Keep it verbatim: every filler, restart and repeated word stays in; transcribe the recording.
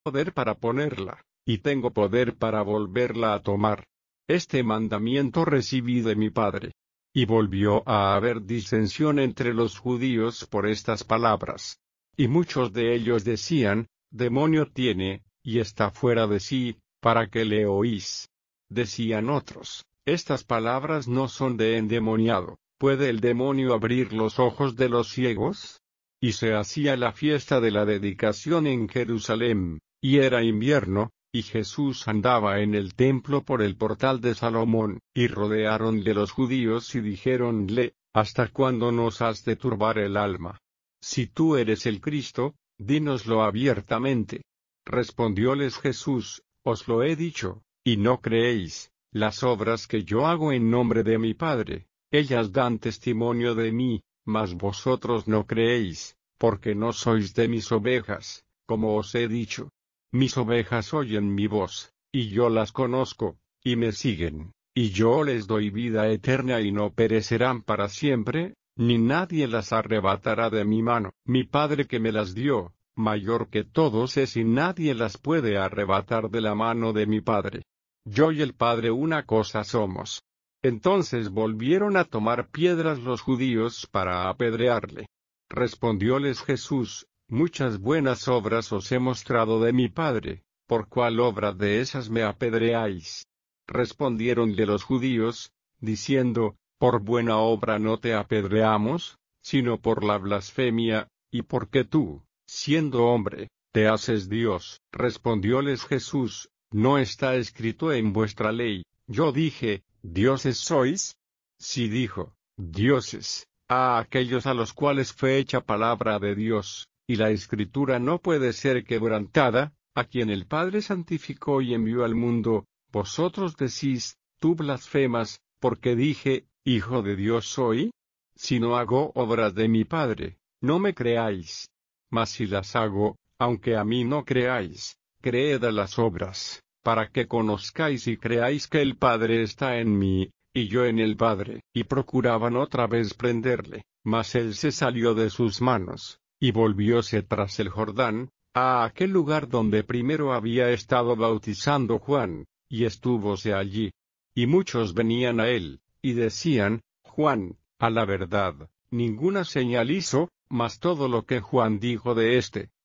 poder para ponerla, y tengo poder para volverla a tomar. Este mandamiento recibí de mi Padre. Y volvió a haber disensión entre los judíos por estas palabras. Y muchos de ellos decían, demonio tiene, y está fuera de sí, ¿para qué le oís? Decían otros, estas palabras no son de endemoniado, ¿puede el demonio abrir los ojos de los ciegos? Y se hacía la fiesta de la dedicación en Jerusalén, y era invierno, y Jesús andaba en el templo por el portal de Salomón, y rodearonle los judíos y dijéronle, ¿hasta cuándo nos has de turbar el alma? Si tú eres el Cristo, dínoslo abiertamente. Respondióles Jesús, os lo he dicho, y no creéis. Las obras que yo hago en nombre de mi Padre, ellas dan testimonio de mí, mas vosotros no creéis, porque no sois de mis ovejas, como os he dicho. Mis ovejas oyen mi voz, y yo las conozco, y me siguen, y yo les doy vida eterna y no perecerán para siempre, ni nadie las arrebatará de mi mano. Mi Padre que me las dio, mayor que todos es y nadie las puede arrebatar de la mano de mi Padre. Yo y el Padre una cosa somos. Entonces volvieron a tomar piedras los judíos para apedrearle. Respondióles Jesús, muchas buenas obras os he mostrado de mi Padre, ¿por cuál obra de esas me apedreáis? Respondiéronle los judíos, diciendo, por buena obra no te apedreamos, sino por la blasfemia, y porque tú, siendo hombre, te haces Dios. Respondióles Jesús, ¿no está escrito en vuestra ley, yo dije, dioses sois? Sí dijo, dioses, a aquellos a los cuales fue hecha palabra de Dios. Y la Escritura no puede ser quebrantada, a quien el Padre santificó y envió al mundo, vosotros decís, tú blasfemas, porque dije, Hijo de Dios soy. Si no hago obras de mi Padre, no me creáis. Mas si las hago, aunque a mí no creáis, creed a las obras, para que conozcáis y creáis que el Padre está en mí, y yo en el Padre. Y procuraban otra vez prenderle, mas él se salió de sus manos, y volvióse tras el Jordán, a aquel lugar donde primero había estado bautizando Juan, y estúvose allí. Y muchos venían a él, y decían, Juan, a la verdad, ninguna señal hizo, mas todo lo que Juan dijo de éste,